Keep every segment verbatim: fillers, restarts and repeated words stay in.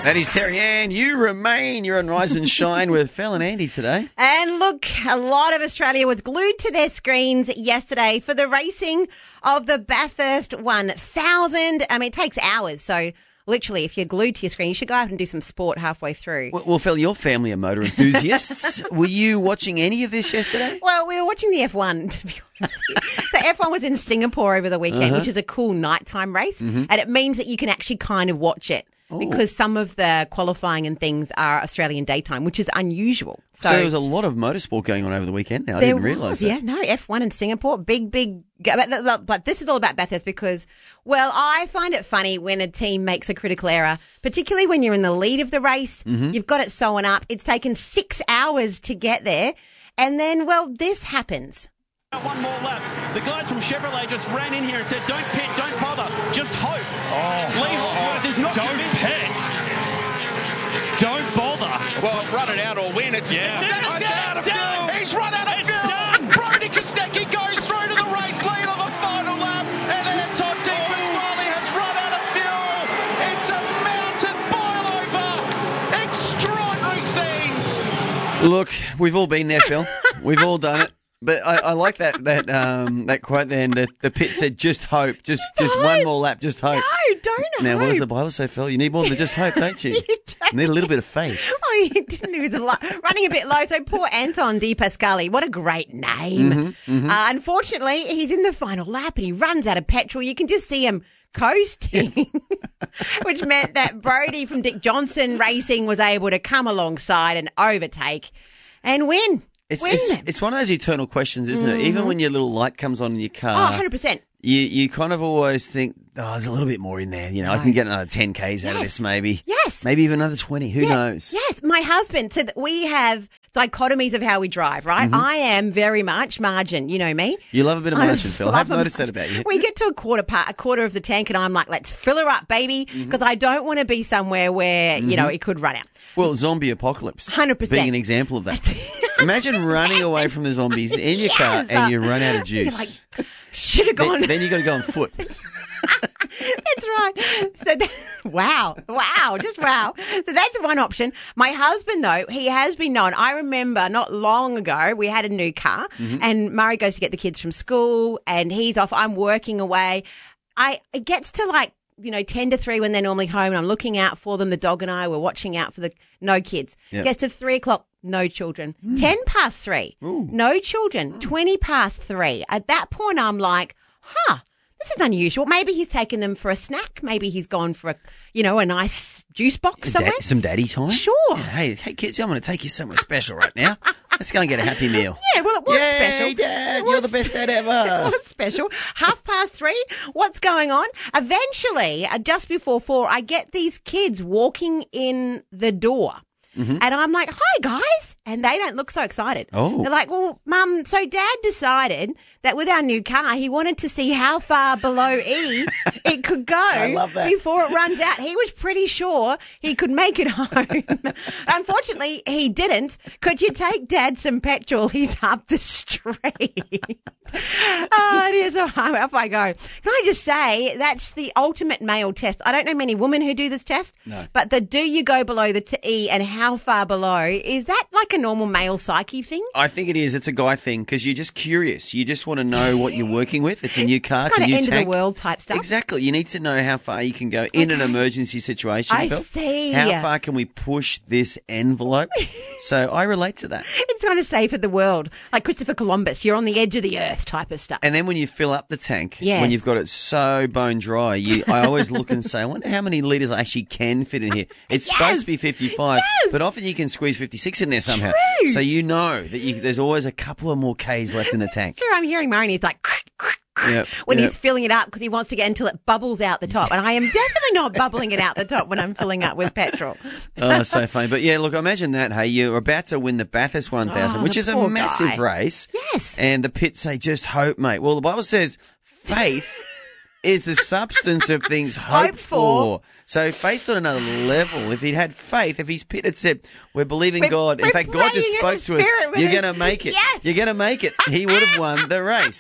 That is Terry Ann. You remain. You're on Rise and Shine with Phil and Andy today. And look, a lot of Australia was glued to their screens yesterday for the racing of the Bathurst one thousand. I mean, it takes hours, so literally, if you're glued to your screen, you should go out and do some sport halfway through. Well, well Phil, your family are motor enthusiasts. Were you watching any of this yesterday? Well, we were watching the F one, to be honest. So F one was in Singapore over the weekend, uh-huh. which is a cool nighttime race, mm-hmm. and it means that you can actually kind of watch it. Oh. Because some of the qualifying and things are Australian daytime, which is unusual. So, so there was a lot of motorsport going on over the weekend now. I didn't realise that. Yeah, no, F one in Singapore, big, big. But, but this is all about Bathurst because, well, I find it funny when a team makes a critical error, particularly when you're in the lead of the race. Mm-hmm. You've got it sewn up. It's taken six hours to get there. And then, well, this happens. One more lap. The guys from Chevrolet just ran in here and said, don't pit, don't bother, just hope. Oh, Lee Holdsworth oh, is not Don't pit. Don't bother. Well, run it out or win. It's, yeah. it's, it's, it's, done. it's, it's done. done. He's run out of it's fuel. Done. Brody Kostecki goes through to the race lead on the final lap. And then Todd Di Pasquale has run out of fuel. It's a mountain boil over. Extraordinary scenes. Look, we've all been there, Phil. We've all done it. But I, I like that that um, that quote there. And the, the pit said, "Just hope, just just, just one more lap, just hope." No, don't now, hope. what does the Bible say, Phil? You need more than just hope, don't you? you don't. You need a little bit of faith. Oh, he didn't. He was a lot, running a bit low. So poor Anton Di Pasquale. What a great name. Mm-hmm, mm-hmm. Uh, unfortunately, he's in the final lap and he runs out of petrol. You can just see him coasting, which meant that Brody from Dick Johnson Racing was able to come alongside and overtake and win. It's, it's it's one of those eternal questions, isn't mm-hmm. it? Even when your little light comes on in your car. Oh, one hundred percent. You you kind of always think, oh, there's a little bit more in there. You know, no. I can get another ten Ks out yes. of this maybe. Yes. Maybe even another twenty. Who yeah. knows? Yes. My husband said that we have dichotomies of how we drive, right? Mm-hmm. I am very much margin. You know me. You love a bit of margin, Phil. I've noticed that about you. We get to a quarter part, a quarter of the tank and I'm like, let's fill her up, baby, because mm-hmm. I don't want to be somewhere where, mm-hmm. you know, it could run out. Well, zombie apocalypse. one hundred percent. Being an example of that. Imagine running away from the zombies in your yes. car and you run out of juice. Like, should have gone. Then, then you got to go on foot. That's right. So that, wow, wow, just wow. So that's one option. My husband, though, he has been known. I remember not long ago we had a new car, mm-hmm. and Murray goes to get the kids from school, and he's off. I'm working away. I it gets to like. you know, ten to three when they're normally home and I'm looking out for them. The dog and I were watching out for the no kids. Yep. Gets to three o'clock, no children. Mm. ten past three, Ooh. no children. twenty past three. At that point, I'm like, huh, this is unusual. Maybe he's taken them for a snack. Maybe he's gone for a, you know, a nice juice box somewhere. Da- some daddy time? Sure. Yeah, hey, hey, kids, I'm going to take you somewhere special right now. Let's go and get a Happy Meal. Yeah, well, it was Yay, special. Dad, was, you're the best dad ever. It was special. Half past three, what's going on? Eventually, uh, just before four, I get these kids walking in the door. Mm-hmm. And I'm like, hi, guys. And they don't look so excited. Oh. They're like, well, Mum, so Dad decided that with our new car, he wanted to see how far below E it could go I love that. before it runs out. He was pretty sure he could make it home. Unfortunately, he didn't. Could you take Dad some petrol? He's up the street. Oh, it is. Off I go. Can I just say, that's the ultimate male test. I don't know many women who do this test, no. but the do you go below the t- E and how far below, is that like a normal male psyche thing? I think it is. It's a guy thing because you're just curious. You just want to know what you're working with. It's a new car. It's, it's a new end tank. of the world type stuff. Exactly. You need to know how far you can go in okay. an emergency situation. I Phil. see. How far can we push this envelope? So I relate to that. It's kind of safe for the world. Like Christopher Columbus, you're on the edge of the earth type of stuff. And then when you fill up the tank, yes. when you've got it so bone dry, you, I always look and say, I wonder how many litres I actually can fit in here. It's yes. supposed to be fifty-five, yes. but often you can squeeze fifty-six in there somehow. True. So you know that you, there's always a couple of more Ks left in the tank. Sure, I'm hearing Murray, he's like... Yep, when yep. he's filling it up because he wants to get until it bubbles out the top. And I am definitely not bubbling it out the top when I'm filling up with petrol. Oh, so funny. But yeah, look, imagine that. Hey, you're about to win the Bathurst one thousand, oh, which is a massive guy. race. Yes. And the pits say, just hope, mate. Well, the Bible says faith is the substance of things hoped Hope for. for. So faith's on another level. If he'd had faith, if his pit had said, we're believing We're- God. In we're fact, God just praying in spoke the to us. Spirit with You're us. going to make it. Yes. You're going to make it. He would have won the race.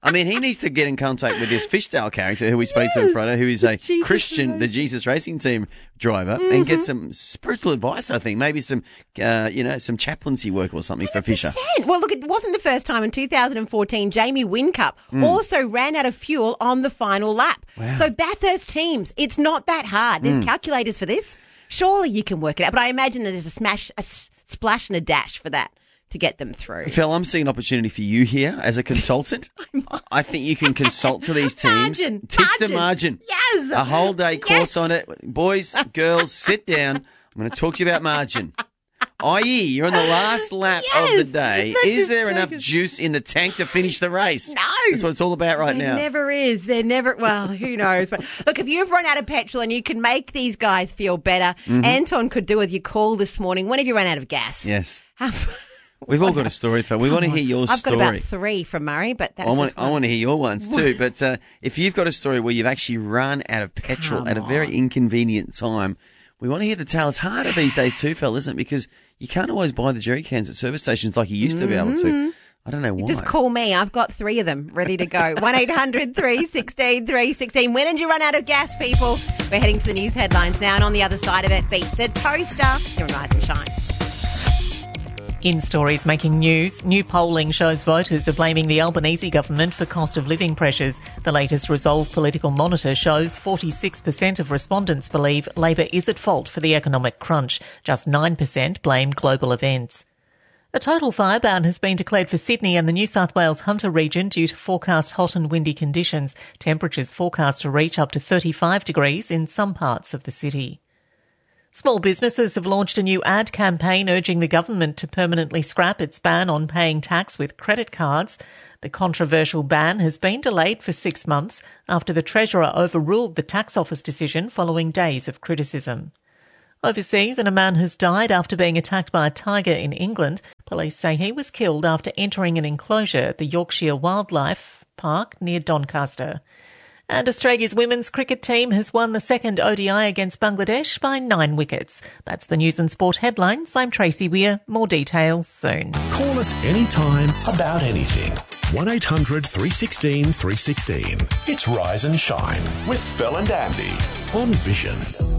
I mean, he needs to get in contact with this Fishdale character who we spoke to on Yes, Friday, who is a Jesus Christian, Christ. the Jesus Racing Team driver, and get some spiritual advice, I think. Maybe some, uh, you know, some chaplaincy work or something for Fisher. one hundred percent. Well, look, it wasn't the first time. In two thousand fourteen, Jamie Whincup Mm. also ran out of fuel on the final lap. Wow. So Bathurst teams, it's not that hard. There's Mm. calculators for this. Surely you can work it out. But I imagine there's a smash, a s- splash and a dash for that to get them through. Phil, I'm seeing an opportunity for you here as a consultant. I think you can consult to these teams. Margin, Teach the margin. margin. Yes. A whole day course Yes. on it. Boys, girls, sit down. I'm going to talk to you about margin. that is, you're on the last lap of the Yes. day. That's Is just there so enough good. juice in the tank to finish the race? No. That's what it's all about right There now. never is. There never. Well, who knows? But look, if you've run out of petrol and you can make these guys feel better, Anton could do as you called this morning. When have you run out of gas? Mm-hmm. Yes. Have- We've all got a story, Phil. We want to hear your I've story. got about three from Murray, but that's I want, just I one. want to hear your ones too. But uh, if you've got a story where you've actually run out of petrol Come at a very inconvenient time, we want to hear the tale. It's harder these days too, Phil, isn't it? Because you can't always buy the jerry cans at service stations like you used to be able to. I don't know why. Just call me. I've got three of them ready to go. one eight hundred three one six three one six. When did you run out of gas, people? We're heading to the news headlines now, and on the other side of it, beat the toaster. Here on Rise and Shine. In stories making news, new polling shows voters are blaming the Albanese government for cost of living pressures. The latest Resolve Political Monitor shows forty-six percent of respondents believe Labor is at fault for the economic crunch. Just nine percent blame global events. A total fire ban has been declared for Sydney and the New South Wales Hunter region due to forecast hot and windy conditions. Temperatures forecast to reach up to thirty-five degrees in some parts of the city. Small businesses have launched a new ad campaign urging the government to permanently scrap its ban on paying tax with credit cards. The controversial ban has been delayed for six months after the Treasurer overruled the tax office decision following days of criticism. Overseas, and a man has died after being attacked by a tiger in England. Police say he was killed after entering an enclosure at the Yorkshire Wildlife Park near Doncaster. And Australia's women's cricket team has won the second O D I against Bangladesh by nine wickets. That's the news and sport headlines. I'm Tracy Weir. More details soon. Call us anytime about anything. one eight hundred three one six three one six. It's Rise and Shine with Phil and Andy on Vision.